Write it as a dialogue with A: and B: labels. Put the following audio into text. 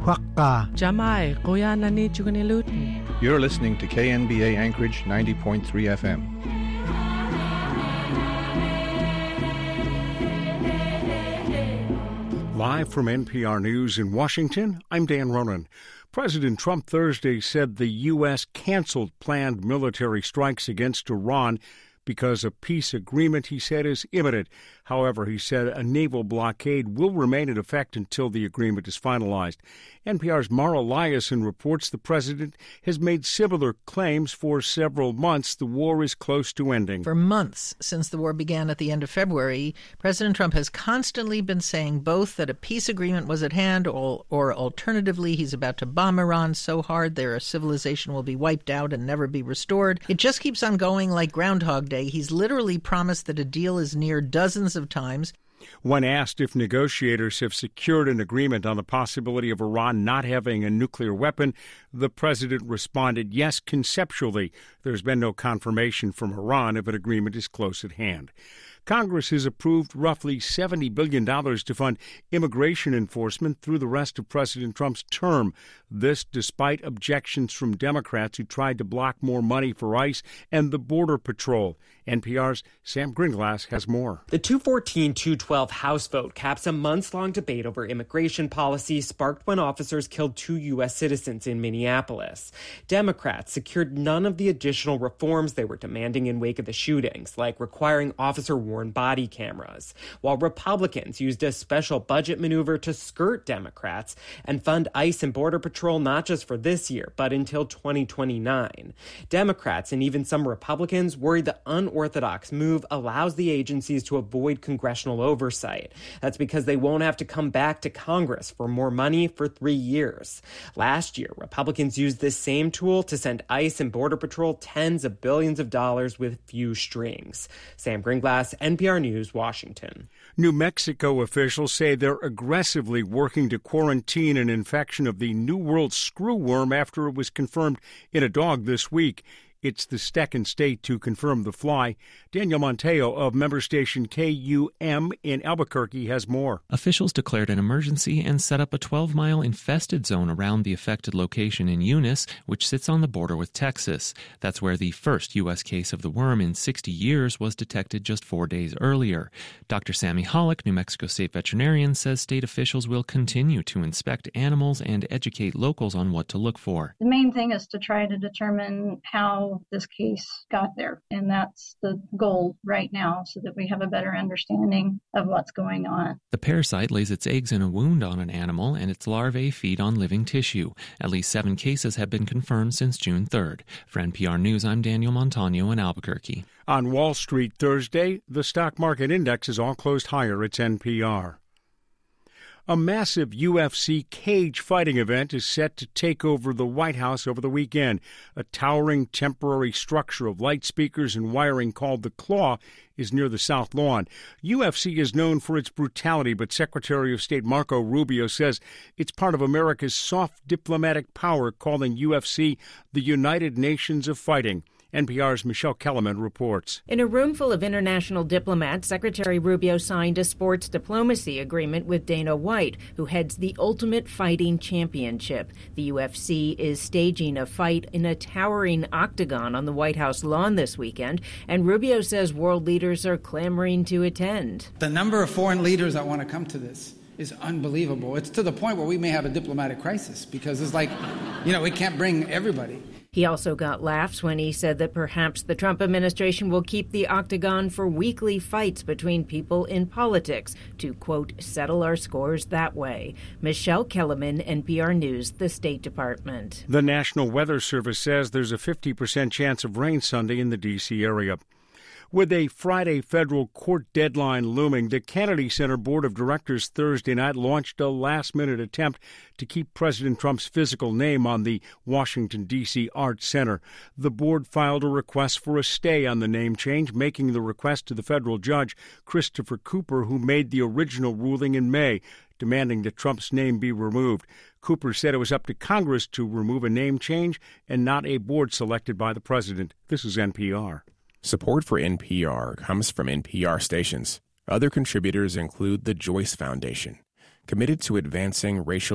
A: Huakka.
B: Jamai, Koya Nani Chugunilut.
C: You're listening to KNBA Anchorage 90.3 FM.
D: Live from NPR News in Washington, I'm Dan Ronan. President Trump Thursday said the U.S. canceled planned military strikes against Iran because a peace agreement, he said, is imminent. However, he said a naval blockade will remain in effect until the agreement is finalized. NPR's Mara Liasson reports the president has made similar claims for several months. The war is close to ending.
E: For months, since the war began at the end of February, President Trump has constantly been saying both that a peace agreement was at hand or alternatively, he's about to bomb Iran so hard their civilization will be wiped out and never be restored. It just keeps on going like Groundhog Day. He's literally promised that a deal is near dozens of times.
D: When asked if negotiators have secured an agreement on the possibility of Iran not having a nuclear weapon, the president responded, yes, conceptually. There's been no confirmation from Iran if an agreement is close at hand. Congress has approved roughly $70 billion to fund immigration enforcement through the rest of President Trump's term. This despite objections from Democrats who tried to block more money for ICE and the Border Patrol. NPR's Sam Gringlass has more.
F: The 214-212 House vote caps a months-long debate over immigration policy sparked when officers killed 2 U.S. citizens in Minneapolis. Democrats secured none of the additional reforms they were demanding in wake of the shootings, like requiring officer-worn body cameras, while Republicans used a special budget maneuver to skirt Democrats and fund ICE and Border Patrol not just for this year, but until 2029. Democrats and even some Republicans worry the unorthodox move allows the agencies to avoid congressional oversight. That's because they won't have to come back to Congress for more money for 3 years. Last year, Republicans used this same tool to send ICE and Border Patrol tens of billions of dollars with few strings. Sam Gringlass, NPR News, Washington.
D: New Mexico officials say they're aggressively working to quarantine an infection of the New World screwworm after it was confirmed in a dog this week. It's the second state to confirm the fly. Daniel Monteo of member station KUM in Albuquerque has more.
G: Officials declared an emergency and set up a 12-mile infested zone around the affected location in Eunice, which sits on the border with Texas. That's where the first U.S. case of the worm in 60 years was detected just 4 days earlier. Dr. Sammy Hollick, New Mexico state veterinarian, says state officials will continue to inspect animals and educate locals on what to look for.
H: The main thing is to try to determine how this case got there, and that's the goal right now, so that we have a better understanding of what's going on.
G: The parasite lays its eggs in a wound on an animal, and its larvae feed on living tissue. At least 7 cases have been confirmed since June 3rd. For NPR News, I'm Daniel Montano in Albuquerque.
D: On Wall Street Thursday, the stock market index is all closed higher. It's NPR. A massive UFC cage fighting event is set to take over the White House over the weekend. A towering temporary structure of light speakers and wiring called the Claw is near the South Lawn. UFC is known for its brutality, but Secretary of State Marco Rubio says it's part of America's soft diplomatic power, calling UFC the United Nations of Fighting. NPR's Michelle Kellerman reports.
I: In a room full of international diplomats, Secretary Rubio signed a sports diplomacy agreement with Dana White, who heads the Ultimate Fighting Championship. The UFC is staging a fight in a towering octagon on the White House lawn this weekend, and Rubio says world leaders are clamoring to attend.
J: The number of foreign leaders that want to come to this is unbelievable. It's to the point where we may have a diplomatic crisis because it's like, we can't bring everybody.
I: He also got laughs when he said that perhaps the Trump administration will keep the octagon for weekly fights between people in politics to, quote, settle our scores that way. Michelle Kellerman, NPR News, the State Department.
D: The National Weather Service says there's a 50% chance of rain Sunday in the D.C. area. With a Friday federal court deadline looming, the Kennedy Center Board of Directors Thursday night launched a last-minute attempt to keep President Trump's physical name on the Washington, D.C. Arts Center. The board filed a request for a stay on the name change, making the request to the federal judge, Christopher Cooper, who made the original ruling in May, demanding that Trump's name be removed. Cooper said it was up to Congress to remove a name change and not a board selected by the president. This is NPR.
K: Support for NPR comes from NPR stations. Other contributors include the Joyce Foundation, committed to advancing racial